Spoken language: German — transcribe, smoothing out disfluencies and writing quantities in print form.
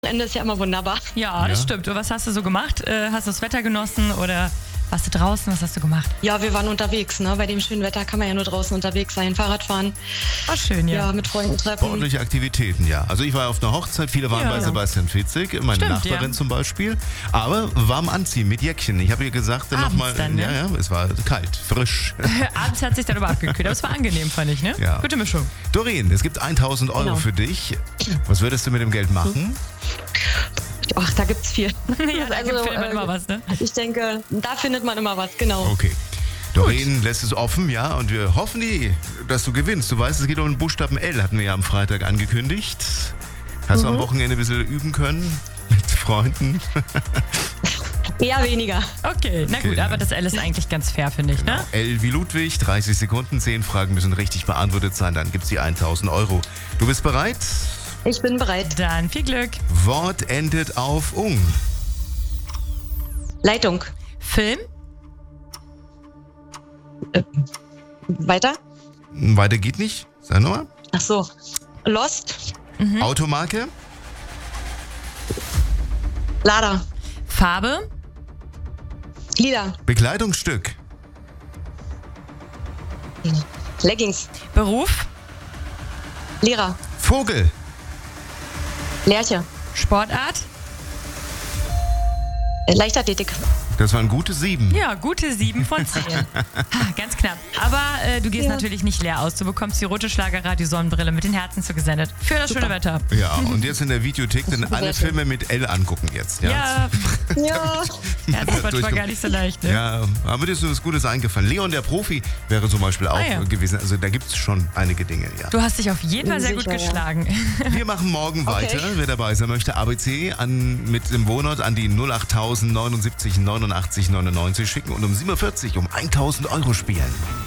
Ende ist ja immer wunderbar. Ja, das stimmt. Und was hast du so gemacht? Hast du das Wetter genossen oder warst du draußen? Was hast du gemacht? Ja, wir waren unterwegs. Ne? Bei dem schönen Wetter kann man ja nur draußen unterwegs sein, Fahrrad fahren. War schön, ja. Ja, mit Freunden treffen. Sportliche Aktivitäten, ja. Also ich war auf einer Hochzeit, viele waren bei Sebastian Fitzek, meine Nachbarin zum Beispiel. Aber warm anziehen mit Jäckchen. Ich habe ihr gesagt, nochmal, ja, es war kalt, frisch. Abends hat sich dann aber abgekühlt, aber es war angenehm, fand ich, ne? Ja. Gute Mischung. Doreen, es gibt 1.000 Euro für dich. Was würdest du mit dem Geld machen? Ach, da gibt's viel. Ja, da findet man immer was, ne? Ich denke, da findet man immer was, genau. Okay. Doreen lässt es offen, ja, und wir hoffen, dass du gewinnst. Du weißt, es geht um den Buchstaben L, hatten wir ja am Freitag angekündigt. Hast du am Wochenende ein bisschen üben können mit Freunden? Eher weniger. Okay, na gut, aber das L ist eigentlich ganz fair, finde ich, ne? L wie Ludwig, 30 Sekunden, 10 Fragen müssen richtig beantwortet sein, dann gibt's die 1.000 Euro. Du bist bereit? Ich bin bereit. Dann viel Glück. Wort endet auf ung. Leitung. Film? Weiter? Weiter geht nicht. Sag nochmal. Ach so. Lost. Automarke? Lada. Farbe? Lila. Bekleidungsstück? Leggings. Beruf? Lehrer. Vogel? Lerche. Sportart? Leichtathletik. Das waren gute 7. Ja, gute 7 von 10. Ganz knapp. Aber du gehst natürlich nicht leer aus. Du bekommst die rote Schlagerradio-Sonnenbrille mit den Herzen zugesendet. Für das schöne Wetter. Ja, und jetzt in der Videothek dann alle Filme mit L angucken jetzt. Ja. Ja. Das war gar nicht so leicht, ne? Ja, aber dir ist was Gutes eingefallen. Leon, der Profi, wäre zum Beispiel auch gewesen. Also da gibt es schon einige Dinge, ja. Du hast dich auf jeden Fall sehr gut geschlagen. Wir machen morgen weiter. Wer dabei sein möchte, ABC mit dem Wohnort an die 08000 79 89 99 schicken und um 7.40 Uhr um 1.000 Euro spielen.